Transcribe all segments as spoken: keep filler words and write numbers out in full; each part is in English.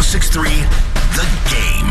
six three, The Game.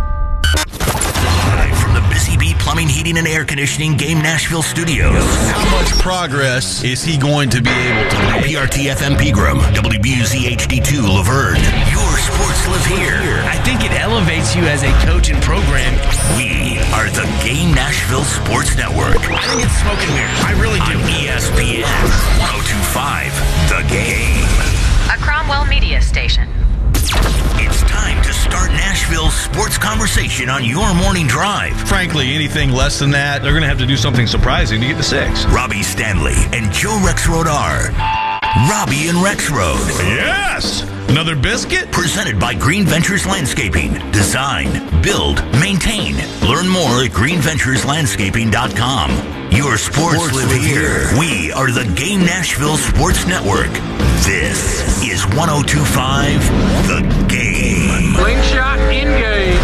Live from the Busy Bee Plumbing, Heating, and Air Conditioning Game Nashville Studios. How much progress is he going to be able to make? P R T F M Pegram, W B U Z H D two Laverne. Your sports live here. I think it elevates you as a coach and program. We are the Game Nashville Sports Network. I think it's smoke and mirrors. I really do. On E S P N one oh two point five, The Game. A Cromwell media station. It's time to start Nashville's sports conversation on your morning drive. Frankly, anything less than that, they're going to have to do something surprising to get to six. Robbie Stanley and Joe Rexrode are Robbie and Rexrode. Yes! Another biscuit? Presented by Green Ventures Landscaping. Design, build, maintain. Learn more at green ventures landscaping dot com. Your sports, sports live, live here. here. We are the Game Nashville Sports Network. This is one oh two point five, The Game. Slingshot in-game.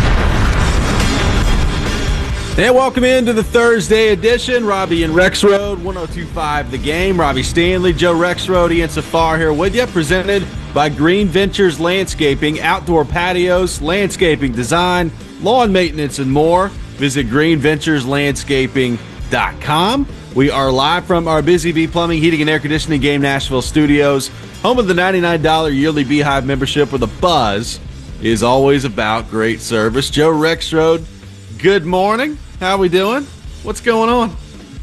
And welcome into the Thursday edition. Robbie and Rexrode, one oh two point five The Game. Robbie Stanley, Joe Rexrode, Ian Safar here with you. Presented by Green Ventures Landscaping, outdoor patios, landscaping design, lawn maintenance, and more. Visit green ventures landscaping dot com. We are live from our Busy Bee Plumbing, Heating, and Air Conditioning Game Nashville Studios, home of the ninety-nine dollars yearly Beehive membership, where the buzz is always about great service. Joe Rexrode, good morning. How we doing? What's going on?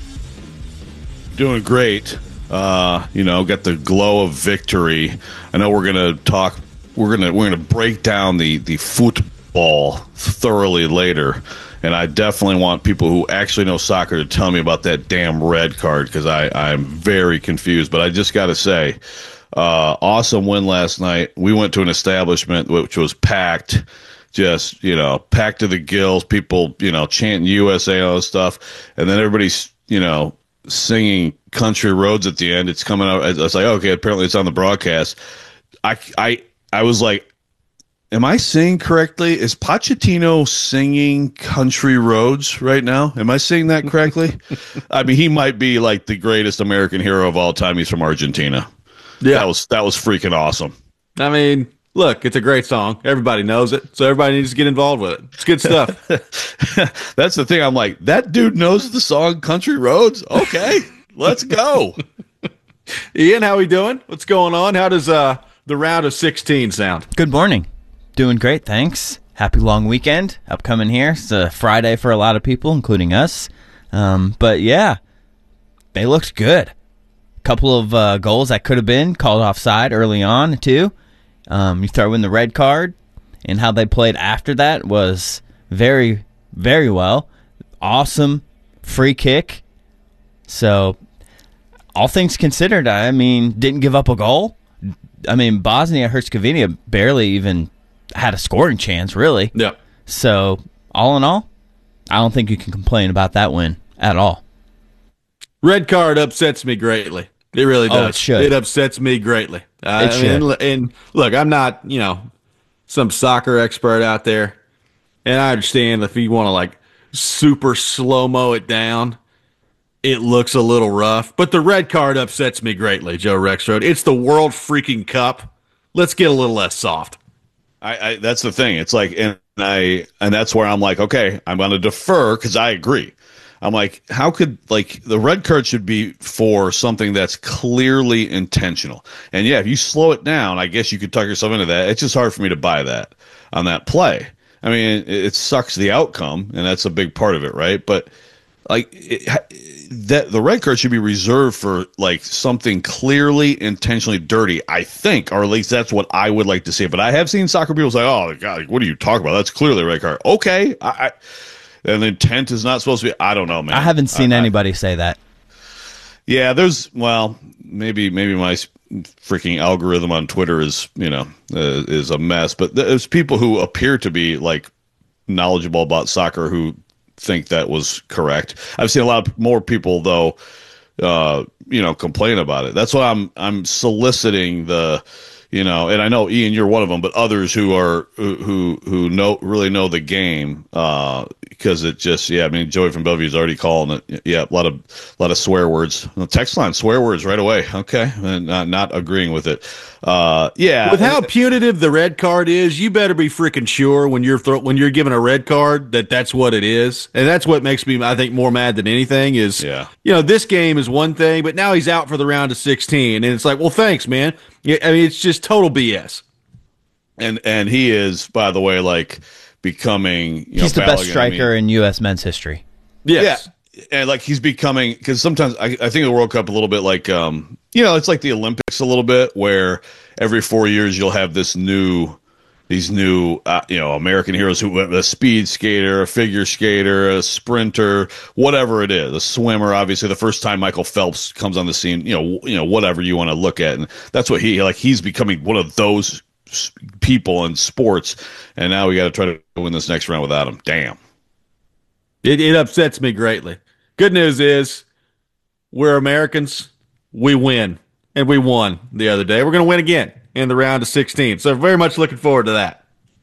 Doing great. Uh, you know, got the glow of victory. I know we're gonna talk. We're gonna we're gonna break down the the football thoroughly later, and I definitely want people who actually know soccer to tell me about that damn red card, because I I'm very confused. But I just got to say, uh, awesome win last night. We went to an establishment which was packed. Just, you know, packed to the gills, people, you know, chanting U S A and all this stuff. And then everybody's, you know, singing Country Roads at the end. It's coming out. I was like, okay, apparently it's on the broadcast. I, I, I was like, am I saying correctly? Is Pochettino singing Country Roads right now? Am I saying that correctly? I mean, he might be like the greatest American hero of all time. He's from Argentina. Yeah. That was, that was freaking awesome. I mean, look, it's a great song. Everybody knows it, so everybody needs to get involved with it. It's good stuff. That's the thing. I'm like, that dude knows the song Country Roads? Okay, let's go. Ian, how we doing? What's going on? How does uh, the round of sixteen sound? Good morning. Doing great, thanks. Happy long weekend upcoming here. It's a Friday for a lot of people, including us. Um, but, yeah, they looked good. A couple of uh, goals that could have been called offside early on, too. Um, you throw in the red card, and how they played after that was very, very well. Awesome free kick. So, all things considered, I mean, didn't give up a goal. I mean, Bosnia-Herzegovina barely even had a scoring chance, really. Yeah. So, all in all, I don't think you can complain about that win at all. Red card upsets me greatly. It really does. Oh, it should. It upsets me greatly. Uh, It should. And, and look, I'm not, you know, some soccer expert out there, and I understand if you want to like super slow-mo it down, it looks a little rough. But the red card upsets me greatly, Joe Rexrode. It's the World freaking Cup. Let's get a little less soft. I, I that's the thing. It's like, and I, and that's where I'm like, okay, I'm going to defer because I agree. I'm like, how could, like, the red card should be for something that's clearly intentional. And, yeah, if you slow it down, I guess you could tuck yourself into that. It's just hard for me to buy that on that play. I mean, it, it sucks the outcome, and that's a big part of it, right? But, like, it, that the red card should be reserved for, like, something clearly intentionally dirty, I think, or at least that's what I would like to see. But I have seen soccer people say, oh, God, what are you talking about? That's clearly a red card. Okay, I... I and the intent is not supposed to be. I don't know, man. I haven't seen I, anybody I, say that. Yeah, there's. Well, maybe maybe my freaking algorithm on Twitter is you know uh, is a mess. But there's people who appear to be like knowledgeable about soccer who think that was correct. I've seen a lot more people though, uh, you know, complain about it. That's why I'm I'm soliciting the. You know, and I know Ian, you're one of them, but others who are who who know really know the game, uh, because it just yeah. I mean, Joey from Bellevue is already calling it. Yeah, a lot of a lot of swear words. The text line swear words right away. Okay, and not not agreeing with it. uh, yeah. With how punitive the red card is, you better be freaking sure when you're throw, when you're given a red card that that's what it is, and that's what makes me, I think, more mad than anything is, yeah. you know, this game is one thing, but now he's out for the round of sixteen, and it's like, well, thanks, man. Yeah, I mean, it's just total B S. And and he is, by the way, like becoming. You he's know, the best Balogun, striker I mean, in U S men's history. Yes. Yeah, and like he's becoming, because sometimes I, I think of the World Cup a little bit like, um, you know, it's like the Olympics a little bit, where every four years you'll have this new, these new, uh, you know, American heroes who a speed skater, a figure skater, a sprinter, whatever it is, a swimmer. Obviously, the first time Michael Phelps comes on the scene, you know, you know, whatever you want to look at, and that's what he like. He's becoming one of those people in sports, and now we got to try to win this next round without him. Damn. It, it upsets me greatly. Good news is we're Americans. We win, and we won the other day. We're going to win again in the round of sixteen. So very much looking forward to that.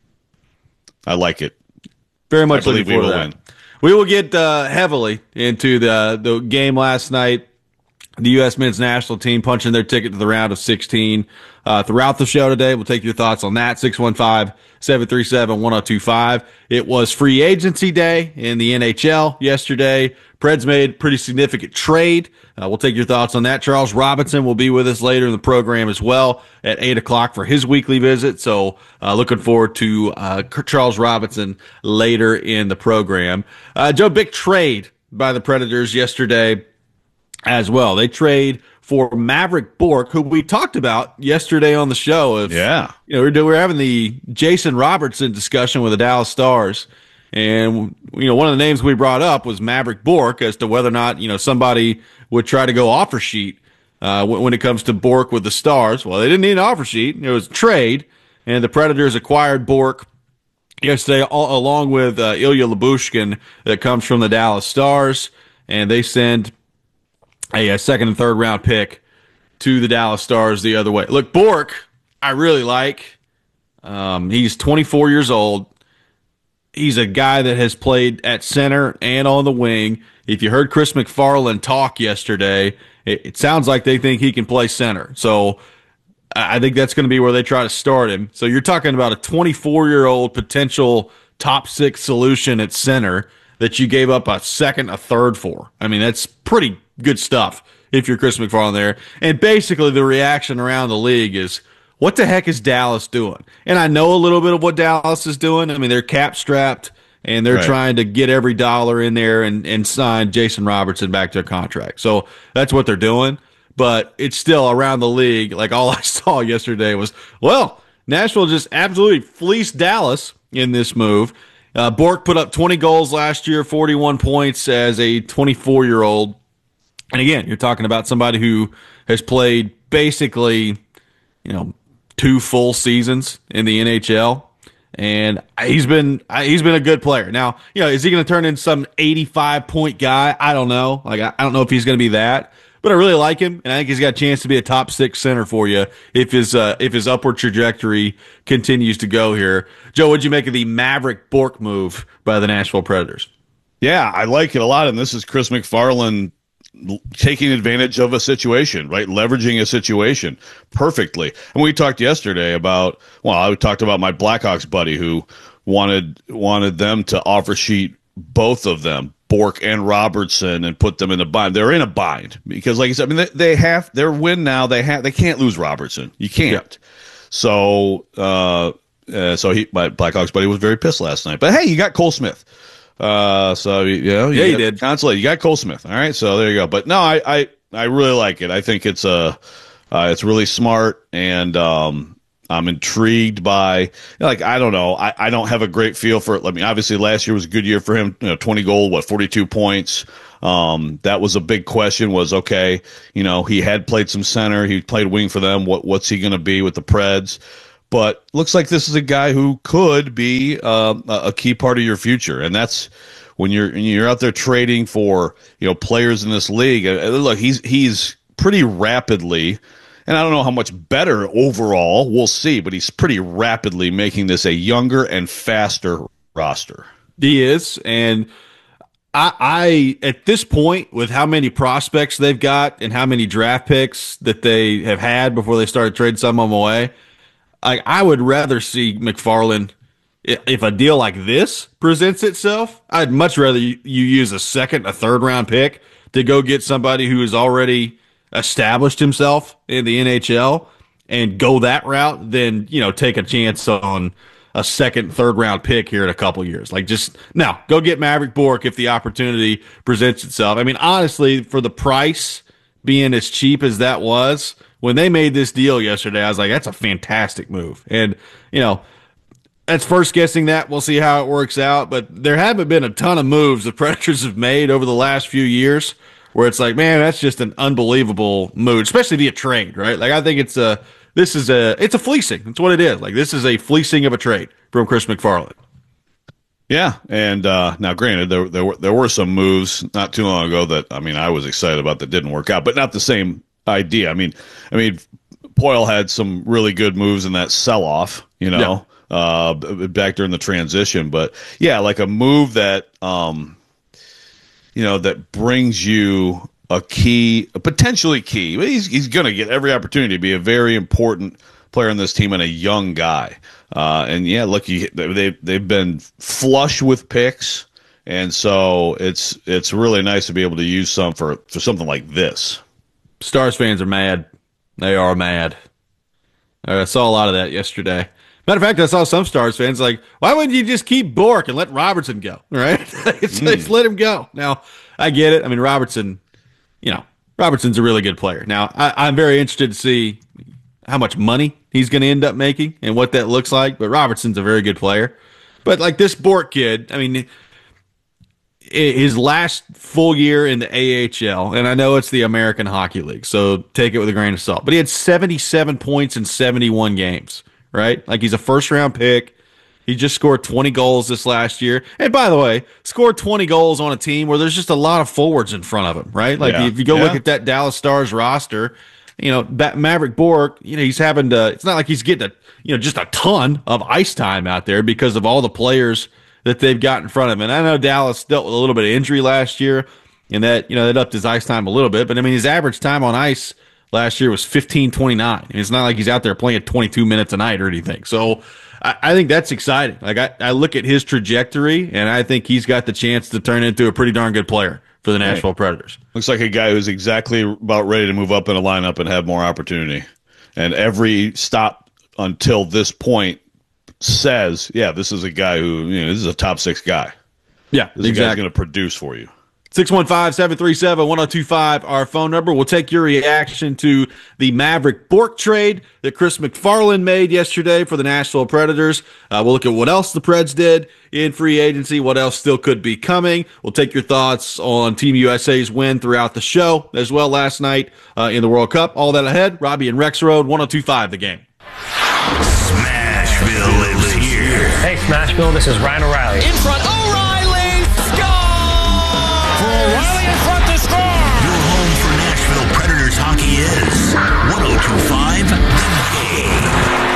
I like it. Very much I looking believe we forward will to that. win. We will get uh, heavily into the the game last night. The U S men's national team punching their ticket to the round of sixteen. Uh, throughout the show today, we'll take your thoughts on that. six one five, seven three seven, one oh two five. It was free agency day in the N H L yesterday. Preds made a pretty significant trade. Uh, we'll take your thoughts on that. Charles Robinson will be with us later in the program as well at eight o'clock for his weekly visit. So uh, looking forward to uh, Charles Robinson later in the program. Uh, Joe, big trade by the Predators yesterday as well. They trade for Maverick Bourque, who we talked about yesterday on the show. Of, Yeah. You know, we're, we're having the Jason Robertson discussion with the Dallas Stars. And, you know, one of the names we brought up was Maverick Bourque as to whether or not, you know, somebody would try to go offer sheet uh, when, when it comes to Bourque with the Stars. Well, they didn't need an offer sheet. It was a trade, and the Predators acquired Bourque yesterday all, along with uh, Ilya Lyubushkin that comes from the Dallas Stars, and they send a, a second and third round pick to the Dallas Stars the other way. Look, Bourque, I really like. Um, he's twenty-four years old. He's a guy that has played at center and on the wing. If you heard Chris McFarland talk yesterday, it, it sounds like they think he can play center. So I think that's going to be where they try to start him. So you're talking about a twenty-four-year-old potential top six solution at center that you gave up a second, a third for. I mean, that's pretty good stuff if you're Chris McFarland there. And basically the reaction around the league is, what the heck is Dallas doing? And I know a little bit of what Dallas is doing. I mean, they're cap strapped, and they're Right. trying to get every dollar in there and, and sign Jason Robertson back to a contract. So that's what they're doing. But it's still around the league. Like, all I saw yesterday was, well, Nashville just absolutely fleeced Dallas in this move. Uh, Bourque put up twenty goals last year, forty-one points as a twenty-four-year-old. And again, you're talking about somebody who has played basically, you know, two full seasons in the N H L, and he's been he's been a good player. Now, you know, is he going to turn into some eighty-five point guy? I don't know. Like, I don't know if he's going to be that, but I really like him, and I think he's got a chance to be a top six center for you if his uh, if his upward trajectory continues to go here. Joe, what'd you make of the Maverick Bourque move by the Nashville Predators? Yeah, I like it a lot, and this is Chris McFarland taking advantage of a situation, right? Leveraging a situation perfectly. And we talked yesterday about, well, I talked about my Blackhawks buddy who wanted wanted them to offer sheet both of them, Bourque and Robertson, and put them in a bind. They're in a bind because, like I said, I mean, they, they have their win now. They have they can't lose Robertson. You can't. Yeah. So, uh, uh, so he, my Blackhawks buddy was very pissed last night. But hey, you got Cole Smith. Uh, so you know, you yeah, you did. Consolate. You got Cole Smith. All right, so there you go. But no, I, I, I really like it. I think it's a, uh, it's really smart, and um, I'm intrigued by. You know, like I don't know, I, I don't have a great feel for it. I mean, obviously last year was a good year for him. You know, twenty goal, what, forty-two points. Um, that was a big question. Was okay. You know, he had played some center. He played wing for them. What, what's he going to be with the Preds? But looks like this is a guy who could be uh, a key part of your future, and that's when you're when you're out there trading for, you know, players in this league. Uh, look, he's he's pretty rapidly, and I don't know how much better overall. We'll see, but he's pretty rapidly making this a younger and faster roster. He is, and I, I at this point, with how many prospects they've got and how many draft picks that they have had before they started trading some of them away, I, I would rather see McFarland. If a deal like this presents itself, I'd much rather you, you use a second, a third round pick to go get somebody who has already established himself in the N H L and go that route than, you know, take a chance on a second, third round pick here in a couple years. Like, just now, go get Maverick Bourque if the opportunity presents itself. I mean, honestly, for the price being as cheap as that was, when they made this deal yesterday, I was like, that's a fantastic move. And, you know, that's first guessing that. We'll see how it works out. But there haven't been a ton of moves the Predators have made over the last few years where it's like, man, that's just an unbelievable move, especially via trade, right? Like, I think it's a, this is a, it's a fleecing. That's what it is. Like, this is a fleecing of a trade from Chris McFarland. Yeah, and uh, now, granted, there there were there were some moves not too long ago that I mean I was excited about that didn't work out, but not the same idea. I mean, I mean, Poile had some really good moves in that sell-off, you know. Yeah. Uh, back during the transition, but yeah, like a move that, um, you know, that brings you a key, a potentially key. He's he's going to get every opportunity to be a very important player on this team and a young guy. Uh, and yeah, look, he, they they've been flush with picks, and so it's it's really nice to be able to use some for for something like this. Stars fans are mad. They are mad. I saw a lot of that yesterday. Matter of fact, I saw some Stars fans like, why wouldn't you just keep Bourque and let Robertson go? Right? it's, mm. it's let him go. Now, I get it. I mean, Robertson, you know, Robertson's a really good player. Now, I, I'm very interested to see how much money he's going to end up making and what that looks like. But Robertson's a very good player. But like this Bourque kid, I mean, his last full year in the A H L, and I know it's the American Hockey League, so take it with a grain of salt. But he had seventy-seven points in seventy-one games. Right? Like, he's a first-round pick. He just scored twenty goals this last year. And by the way, scored twenty goals on a team where there's just a lot of forwards in front of him, right? Like, yeah. if you go yeah. look at that Dallas Stars roster, you know, Maverick Bourque, you know, he's having to, it's not like he's getting a, you know, just a ton of ice time out there because of all the players that they've got in front of him. And I know Dallas dealt with a little bit of injury last year, and that, you know, that upped his ice time a little bit. But, I mean, his average time on ice last year was fifteen twenty-nine. It's not like he's out there playing twenty-two minutes a night or anything. So I, I think that's exciting. Like, I, I look at his trajectory, and I think he's got the chance to turn into a pretty darn good player for the Nashville right. Predators. Looks like a guy who's exactly about ready to move up in a lineup and have more opportunity. And every stop until this point says, yeah, this is a guy who, you know, this is a top six guy. Yeah, this exactly. guy's going to produce for you. six one five, seven three seven, one oh two five, our phone number. We'll take your reaction to the Maverick Bourque trade that Chris McFarland made yesterday for the Nashville Predators. Uh, we'll look at what else the Preds did in free agency, what else still could be coming. We'll take your thoughts on Team U S A's win throughout the show as well last night uh, in the World Cup. All that ahead. Robbie and Rex Road, one oh two five The Game. Smashville lives here. Hey, Smashville, this is Ryan O'Reilly. In front, O'Reilly, score! O'Reilly in front to score! Your home for Nashville Predators hockey is one oh two five The Game.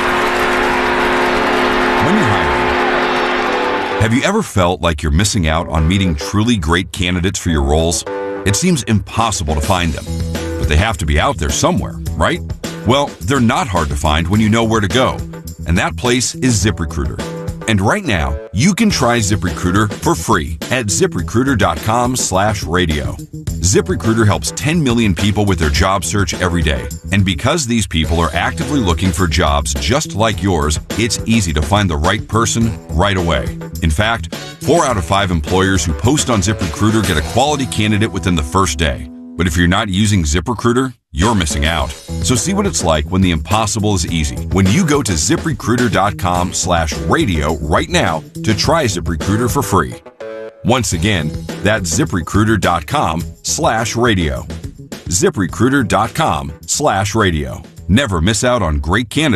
When you're hiring, have you ever felt like you're missing out on meeting truly great candidates for your roles? It seems impossible to find them, but they have to be out there somewhere, right? Well, they're not hard to find when you know where to go, and that place is ZipRecruiter. And right now, you can try ZipRecruiter for free at ZipRecruiter.com slash radio. ZipRecruiter helps ten million people with their job search every day. And because these people are actively looking for jobs just like yours, it's easy to find the right person right away. In fact, four out of five employers who post on ZipRecruiter get a quality candidate within the first day. But if you're not using ZipRecruiter, you're missing out. So see what it's like when the impossible is easy. When you go to ZipRecruiter.com slash radio right now to try ZipRecruiter for free. Once again, that's ZipRecruiter.com slash radio. ZipRecruiter.com slash radio. Never miss out on great candidates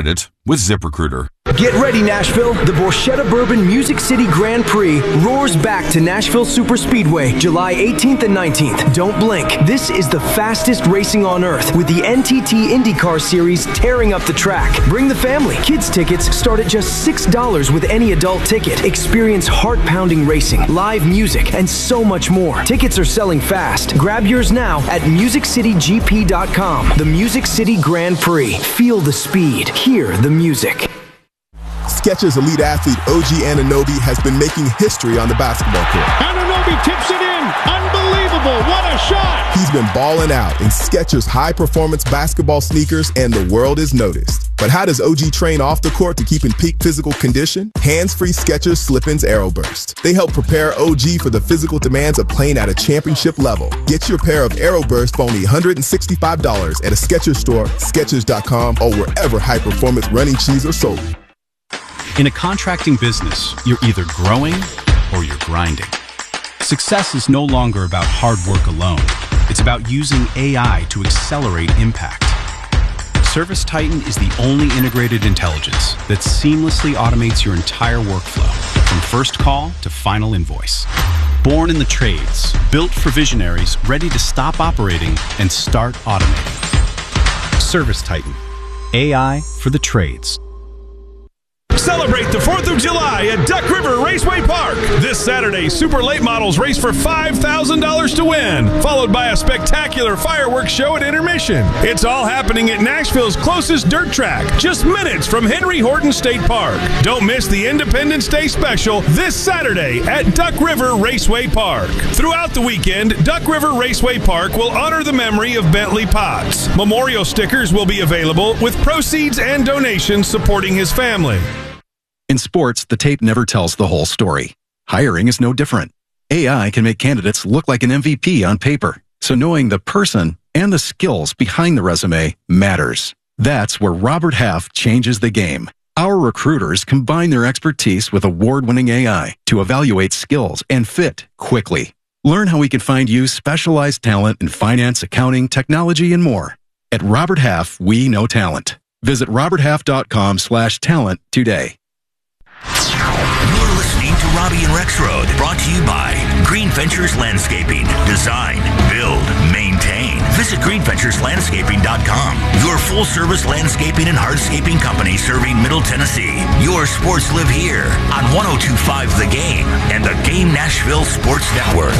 with ZipRecruiter. Get ready, Nashville. The Borchetta Bourbon Music City Grand Prix roars back to Nashville Superspeedway July eighteenth and nineteenth. Don't blink. This is the fastest racing on earth with the N T T IndyCar Series tearing up the track. Bring the family. Kids tickets start at just six dollars with any adult ticket. Experience heart-pounding racing, live music, and so much more. Tickets are selling fast. Grab yours now at music city g p dot com. The Music City Grand Prix. Feel the speed. Hear the music. Skechers elite athlete O G Anunoby has been making history on the basketball court. Anunoby tips it in. Unbelievable. What a shot. He's been balling out in Skechers high-performance basketball sneakers, and the world is noticed. But how does O G train off the court to keep in peak physical condition? Hands-free Skechers Slip-ins Aeroburst. They help prepare O G for the physical demands of playing at a championship level. Get your pair of Aeroburst for only one hundred sixty-five dollars at a Skechers store, Skechers dot com, or wherever high-performance running shoes are sold. In a contracting business, you're either growing or you're grinding. Success is no longer about hard work alone. It's about using A I to accelerate impact. ServiceTitan is the only integrated intelligence that seamlessly automates your entire workflow, from first call to final invoice. Born in the trades, built for visionaries ready to stop operating and start automating. ServiceTitan, A I for the trades. Celebrate the fourth of July at Duck River Raceway Park. This Saturday, Super Late Models race for five thousand dollars to win, followed by a spectacular fireworks show at intermission. It's all happening at Nashville's closest dirt track, just minutes from Henry Horton State Park. Don't miss the Independence Day special this Saturday at Duck River Raceway Park. Throughout the weekend, Duck River Raceway Park will honor the memory of Bentley Potts. Memorial stickers will be available with proceeds and donations supporting his family. In sports, the tape never tells the whole story. Hiring is no different. A I can make candidates look like an M V P on paper, so knowing the person and the skills behind the resume matters. That's where Robert Half changes the game. Our recruiters combine their expertise with award-winning A I to evaluate skills and fit quickly. Learn how we can find you specialized talent in finance, accounting, technology, and more. At Robert Half, we know talent. Visit robert half dot com slash talent today. You're listening to Robbie and Rexroad, brought to you by Green Ventures Landscaping. Design, build, maintain. Visit green ventures landscaping dot com. Your full-service landscaping and hardscaping company serving Middle Tennessee. Your sports live here on one oh two point five The Game and the Game Nashville Sports Network.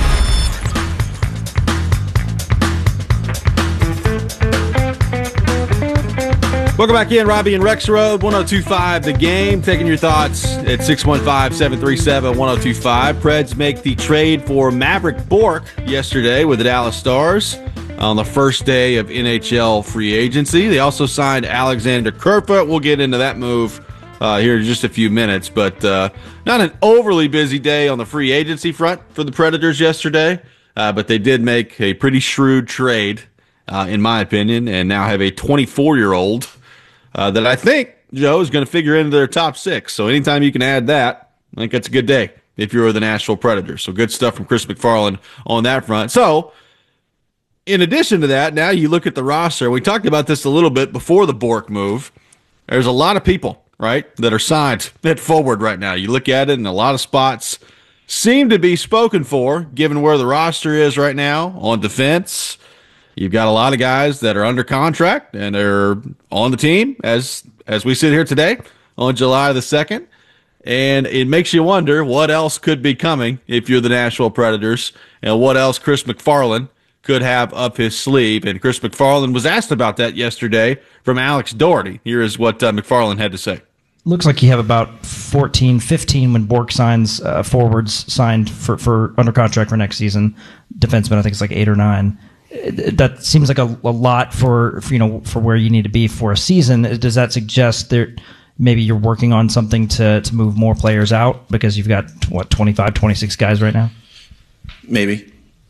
Welcome back in, Robbie and Rexroad, one oh two point five The Game. Taking your thoughts at six one five, seven three seven, one oh two five. Preds make the trade for Maverick Bourque yesterday with the Dallas Stars on the first day of N H L free agency. They also signed Alexander Kerfoot. We'll get into that move uh, here in just a few minutes, but uh, not an overly busy day on the free agency front for the Predators yesterday, uh, but they did make a pretty shrewd trade, uh, in my opinion, and now have a twenty-four-year-old Uh, that I think, Joe, is going to figure into their top six. So anytime you can add that, I think that's a good day if you're the Nashville Predators. So good stuff from Chris McFarland on that front. So in addition to that, now you look at the roster. We talked about this a little bit before the Bourque move. There's a lot of people, right, that are signed at forward right now. You look at it, and a lot of spots seem to be spoken for, given where the roster is right now on defense. You've got a lot of guys that are under contract and are on the team as as we sit here today on July the second. And it makes you wonder what else could be coming if you're the Nashville Predators and what else Chris McFarland could have up his sleeve. And Chris McFarland was asked about that yesterday from Alex Doherty. Here is what uh, McFarland had to say. Looks like you have about fourteen, fifteen when Bourque signs uh, forwards signed for, for under contract for next season. Defensemen, I think it's like eight or nine. That seems like a, a lot for, for you know for where you need to be for a season. Does that suggest that maybe you're working on something to, to move more players out because you've got what twenty-five, twenty-six guys right now? Maybe.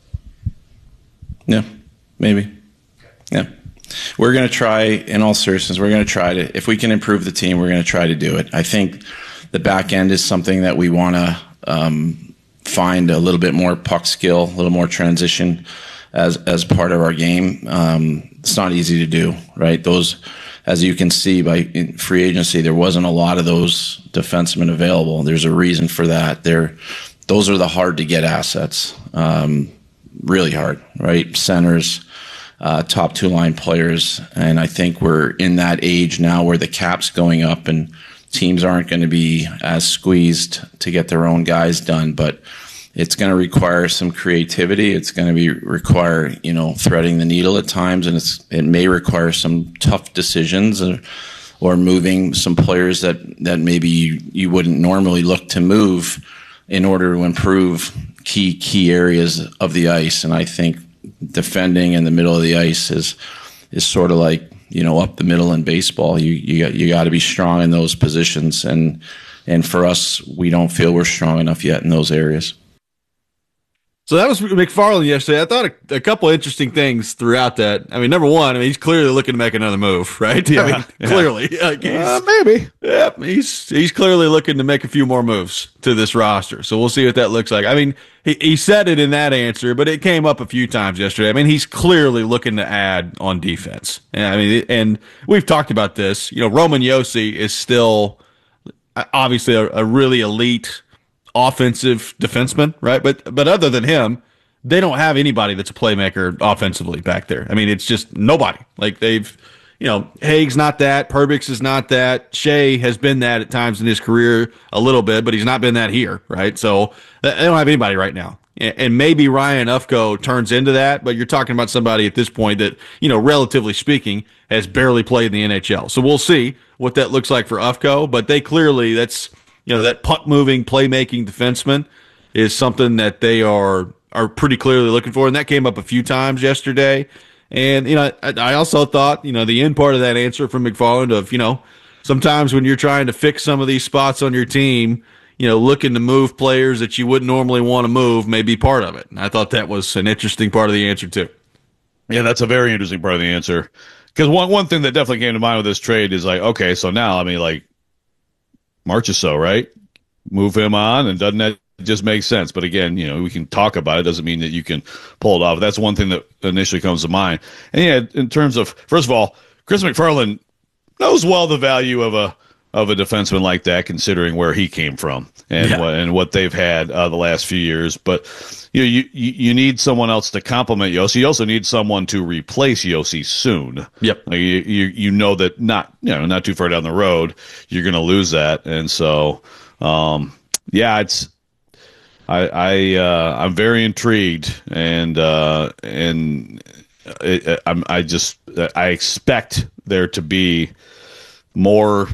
Yeah, maybe. Yeah. We're going to try, in all seriousness, we're going to try to, if we can improve the team, we're going to try to do it. I think the back end is something that we want to um, find a little bit more puck skill, a little more transition as as part of our game. Um, it's not easy to do, right? Those as you can see by free agency, there wasn't a lot of those defensemen available. There's a reason for that. They're, those are the hard to get assets, um, really hard, right? Centers, uh, top two line players. And I think we're in that age now where the cap's going up and teams aren't going to be as squeezed to get their own guys done. But it's going to require some creativity. It's going to be require, you know, threading the needle at times, and it's it may require some tough decisions or, or moving some players that, that maybe you, you wouldn't normally look to move in order to improve key key areas of the ice. And I think defending in the middle of the ice is is sort of like, you know, up the middle in baseball. You you got you got to be strong in those positions, and and for us, we don't feel we're strong enough yet in those areas. So that was McFarland yesterday. I thought a, a couple of interesting things throughout that. I mean, number one, I mean, he's clearly looking to make another move, right? Yeah, I mean, yeah. clearly. Like Uh, maybe. Yeah, he's he's clearly looking to make a few more moves to this roster. So we'll see what that looks like. I mean, he, he said it in that answer, but it came up a few times yesterday. I mean, he's clearly looking to add on defense. And I mean, and we've talked about this. You know, Roman Josi is still obviously a, a really elite offensive defenseman, right? But but other than him, they don't have anybody that's a playmaker offensively back there. I mean, it's just nobody. Like they've, you know, Haig's not that, Perbix is not that, Shea has been that at times in his career a little bit, but he's not been that here, right? So they don't have anybody right now. And maybe Ryan Ufko turns into that, but you're talking about somebody at this point that, you know, relatively speaking, has barely played in the N H L. So we'll see what that looks like for Ufko, but they clearly, that's, you know, that puck-moving, playmaking defenseman is something that they are are pretty clearly looking for, and that came up a few times yesterday. And, you know, I, I also thought, you know, the end part of that answer from McFarland of, you know, sometimes when you're trying to fix some of these spots on your team, you know, looking to move players that you wouldn't normally want to move may be part of it. And I thought that was an interesting part of the answer, too. Yeah, that's a very interesting part of the answer. Because one, one thing that definitely came to mind with this trade is like, okay, so now, I mean, like, March or so, right? Move him on, and doesn't that just make sense? But again, you know, we can talk about it. Doesn't mean that you can pull it off. That's one thing that initially comes to mind. And yeah, in terms of, first of all, Chris McFarland knows well the value of a of a defenseman like that, considering where he came from and Yeah. what and what they've had uh, the last few years. But you know, you, you you need someone else to complement Josi. You also need someone to replace Josi soon. Yep. Like you, you you know that not you know not too far down the road you're going to lose that, and so um, yeah, it's I I uh, I'm very intrigued, and uh, and it, I'm I just I expect there to be more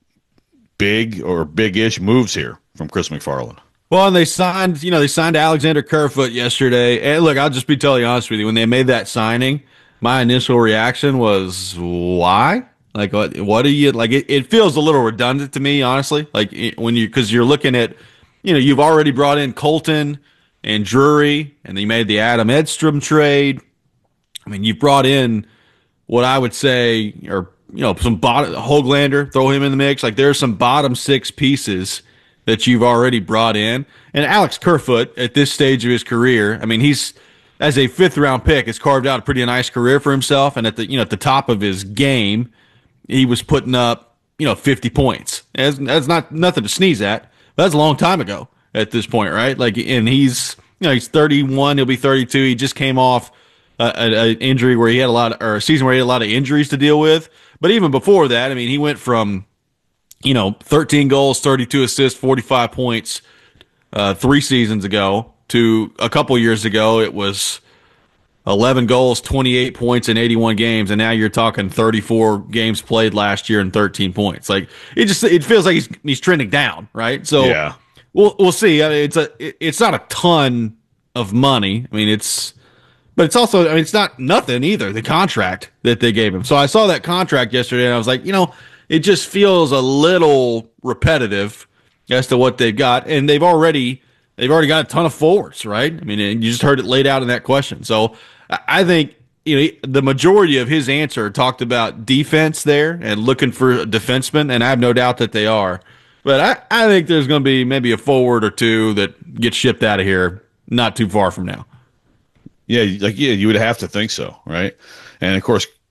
big or big-ish moves here from Chris McFarland. Well, and they signed, you know, they signed Alexander Kerfoot yesterday. And look, I'll just be totally honest with you. When they made that signing, my initial reaction was, why? Like, what, what do you, like, it, it feels a little redundant to me, honestly. Like, it, when you, because you're looking at, you know, you've already brought in Colton and Drury, and you made the Adam Edstrom trade. I mean, you've brought in what I would say, or, you know, some bottom, Hoglander, throw him in the mix. Like, there's some bottom six pieces that you've already brought in. And Alex Kerfoot, at this stage of his career, I mean, he's, as a fifth round pick, has carved out a pretty nice career for himself. And at the, you know, at the top of his game, he was putting up, you know, fifty points. That's, that's not nothing to sneeze at. But that's a long time ago at this point, right? Like, and he's, you know, he's thirty-one, he'll be thirty-two. He just came off an injury where he had a lot, of, or a season where he had a lot of injuries to deal with. But even before that, I mean, he went from, you know, thirteen goals, thirty-two assists, forty-five points uh, three seasons ago to a couple years ago. It was eleven goals, twenty-eight points in eighty-one games, and now you're talking thirty-four games played last year and thirteen points. Like, it just it feels like he's he's trending down, right? So yeah, we'll we'll see. I mean, it's a it's not a ton of money. I mean, it's. But it's also, I mean, it's not nothing either, the contract that they gave him. So I saw that contract yesterday, and I was like, you know, it just feels a little repetitive as to what they've got. And they've already they've already got a ton of forwards, right? I mean, and you just heard it laid out in that question. So I think, you know, the majority of his answer talked about defense there and looking for defensemen, and I have no doubt that they are. But I, I think there's going to be maybe a forward or two that get shipped out of here not too far from now. Yeah, like yeah, you would have to think so, right? And of course,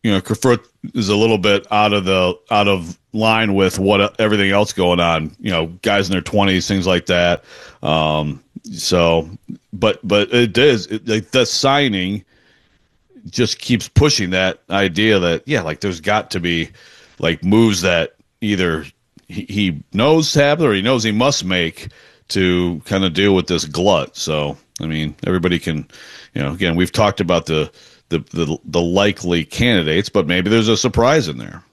you know, Kerfoot is a little bit out of the out of line with what everything else going on. You know, guys in their twenties, things like that. Um, so, but but it is it, like the signing just keeps pushing that idea that yeah, like there's got to be like moves that either he, he knows to happen or he knows he must make to kind of deal with this glut. So, I mean, everybody can, you know, again, we've talked about the the the, the likely candidates, but maybe there's a surprise in there.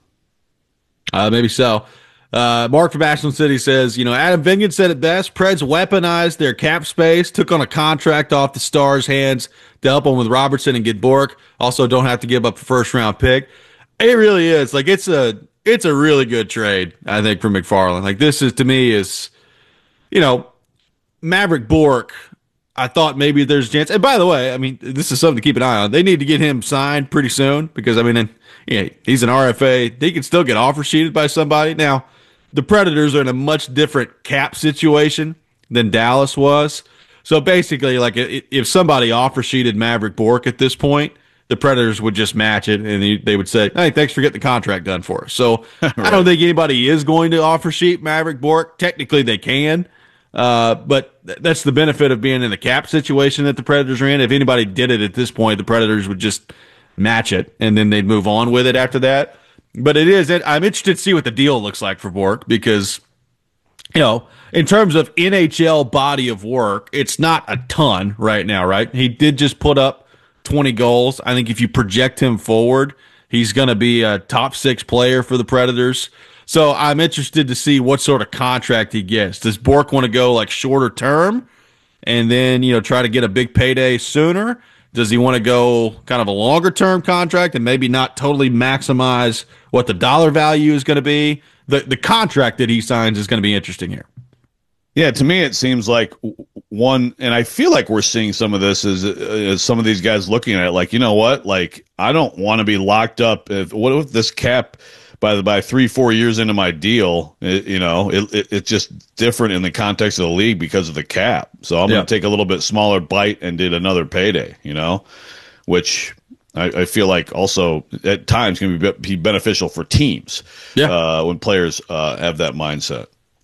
Uh, maybe so. Uh, Mark from Ashland City says, you know, Adam Vingan said it best. Preds weaponized their cap space, took on a contract off the Stars' hands to help them with Robertson and get Bork. Also, don't have to give up a first-round pick. It really is. Like, it's a it's a really good trade, I think, for McFarland. Like, this is, to me, is, you know, Maverick Bork, I thought maybe there's a chance. And by the way, I mean, this is something to keep an eye on. They need to get him signed pretty soon because, I mean, yeah, he's an R F A. He can still get offer sheeted by somebody. Now, the Predators are in a much different cap situation than Dallas was. So basically, like, if somebody offer sheeted Maverick Bork at this point, the Predators would just match it, and they would say, hey, thanks for getting the contract done for us. So right. I don't think anybody is going to offer sheet Maverick Bork. Technically, they can. Uh, but th- that's the benefit of being in the cap situation that the Predators are in. If anybody did it at this point, the Predators would just match it, and then they'd move on with it after that. But it is, I'm interested to see what the deal looks like for Bork because, you know, in terms of N H L body of work, it's not a ton right now, right? He did just put up twenty goals. I think if you project him forward, he's going to be a top six player for the Predators. So I'm interested to see what sort of contract he gets. Does Bork want to go like shorter term and then, you know, try to get a big payday sooner? Does he want to go kind of a longer term contract and maybe not totally maximize what the dollar value is going to be? The the contract that he signs is going to be interesting here. Yeah, to me it seems like one, and I feel like we're seeing some of this as, as some of these guys looking at it like, you know what, like I don't want to be locked up. If, what if this cap by the by three four years into my deal, it, you know, it, it it's just different in the context of the league because of the cap. So I'm yeah. going to take a little bit smaller bite and did another payday, you know, which I, I feel like also at times can be, be beneficial for teams. Yeah, uh, when players uh, have that mindset.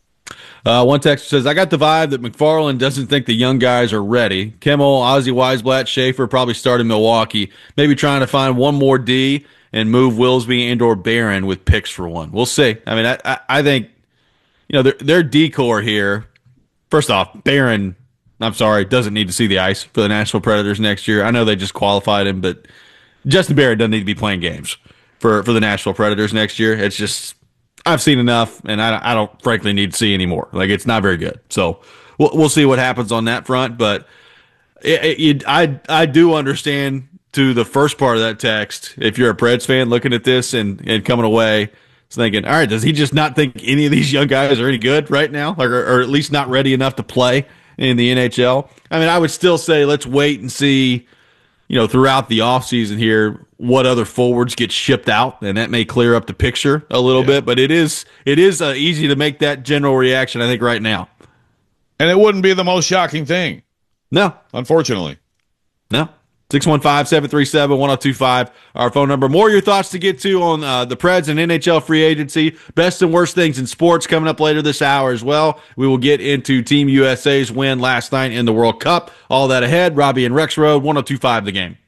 Uh, one texter says, I got the vibe that McFarland doesn't think the young guys are ready. Kimmel, Ozzy Weisblatt, Schaefer probably start in Milwaukee. Maybe trying to find one more D and move Willsby and or Barron with picks for one. We'll see. I mean, I, I, I think, you know, their, their D-core here, first off, Barron, I'm sorry, doesn't need to see the ice for the Nashville Predators next year. I know they just qualified him, but Justin Barron doesn't need to be playing games for, for the Nashville Predators next year. It's just, I've seen enough, and I, I don't frankly need to see any more. Like, it's not very good. So we'll, we'll see what happens on that front. But it, it, I I do understand to the first part of that text, if you're a Preds fan looking at this and, and coming away thinking, all right, does he just not think any of these young guys are any good right now, or, or at least not ready enough to play in the N H L? I mean, I would still say let's wait and see, you know, throughout the offseason here, what other forwards get shipped out, and that may clear up the picture a little yeah. bit. But it is it is uh, easy to make that general reaction, I think, right now. And it wouldn't be the most shocking thing. No. Unfortunately. No. six one five, seven three seven, one oh two five, our phone number. More of your thoughts to get to on uh, the Preds and N H L free agency. Best and worst things in sports coming up later this hour as well. We will get into Team U S A's win last night in the World Cup. All that ahead. Robbie and Rex Road, one oh two five The Game.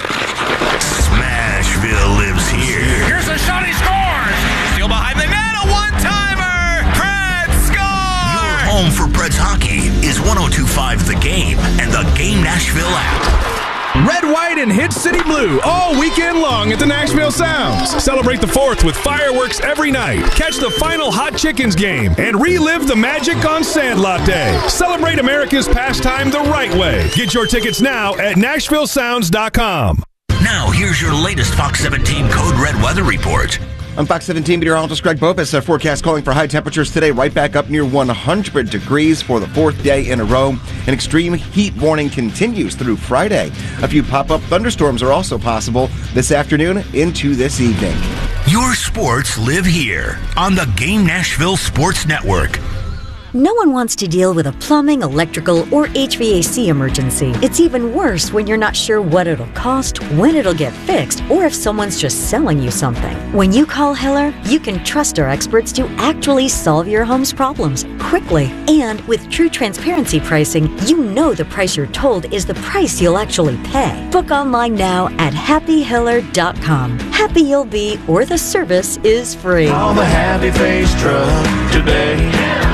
Smashville lives here. Here's a shot, he scores! Still behind the net, a one-timer! Preds score! Your home for Preds hockey is one oh two five The Game and the Game Nashville app. Red, white, and Hit City Blue all weekend long at the Nashville Sounds. Celebrate the fourth with fireworks every night. Catch the final Hot Chickens game and relive the magic on Sandlot Day. Celebrate America's pastime the right way. Get your tickets now at Nashville Sounds dot com. Now, here's your latest Fox seventeen Code Red weather report. I'm Fox seventeen meteorologist Greg Bopus. Our forecast calling for high temperatures today, right back up near one hundred degrees for the fourth day in a row. An extreme heat warning continues through Friday. A few pop-up thunderstorms are also possible this afternoon into this evening. Your sports live here on the Game Nashville Sports Network. No one wants to deal with a plumbing, electrical, or H V A C emergency. It's even worse when you're not sure what it'll cost, when it'll get fixed, or if someone's just selling you something. When you call Hiller, you can trust our experts to actually solve your home's problems quickly. And with true transparency pricing, you know the price you're told is the price you'll actually pay. Book online now at happy hiller dot com. Happy you'll be, or the service is free. Call the Happy Face Truck today.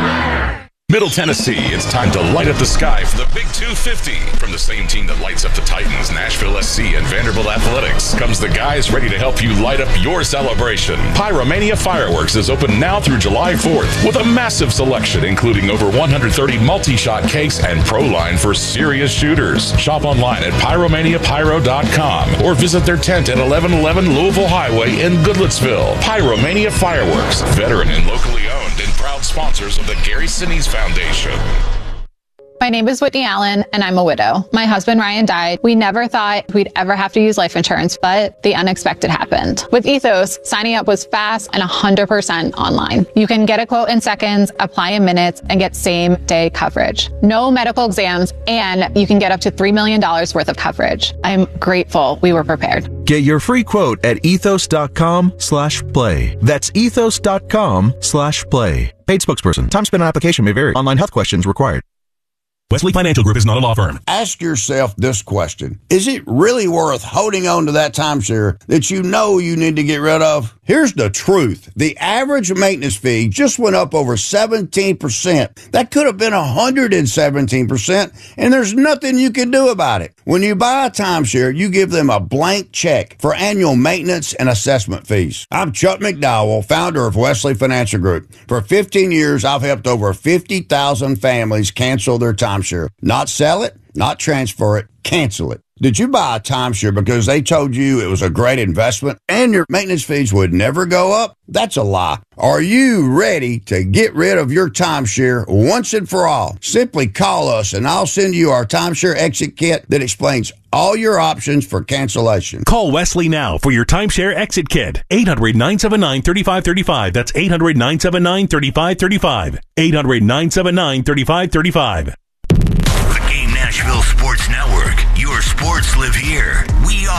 Middle Tennessee, it's time to light up the sky for the Big two fifty. From the same team that lights up the Titans, Nashville S C, and Vanderbilt Athletics, comes the guys ready to help you light up your celebration. Pyromania Fireworks is open now through July fourth with a massive selection, including over one hundred thirty multi-shot cakes and Pro Line for serious shooters. Shop online at pyromania pyro dot com or visit their tent at eleven eleven Louisville Highway in Goodlettsville. Pyromania Fireworks, veteran and locally owned and proud sponsors of the Gary Sinise Foundation. My name is Whitney Allen, and I'm a widow. My husband, Ryan, died. We never thought we'd ever have to use life insurance, but the unexpected happened. With Ethos, signing up was fast and one hundred percent online. You can get a quote in seconds, apply in minutes, and get same-day coverage. No medical exams, and you can get up to three million dollars worth of coverage. I'm grateful we were prepared. Get your free quote at ethos.com slash play. That's ethos.com slash play. Paid spokesperson. Time spent on application may vary. Online health questions required. Wesley Financial Group is not a law firm. Ask yourself this question. Is it really worth holding on to that timeshare that you know you need to get rid of? Here's the truth. The average maintenance fee just went up over seventeen percent. That could have been one hundred seventeen percent, and there's nothing you can do about it. When you buy a timeshare, you give them a blank check for annual maintenance and assessment fees. I'm Chuck McDowell, founder of Wesley Financial Group. For fifteen years, I've helped over fifty thousand families cancel their timeshare. Not sell it, not transfer it, cancel it. Did you buy a timeshare because they told you it was a great investment and your maintenance fees would never go up? That's a lie. Are you ready to get rid of your timeshare once and for all? Simply call us and I'll send you our timeshare exit kit that explains all your options for cancellation. Call Wesley now for your timeshare exit kit. eight hundred, nine seven nine, three five three five. That's eight hundred, nine seven nine, three five three five. eight hundred, nine seven nine, three five three five. The Game Nashville Sports Network. Your sports live here. We are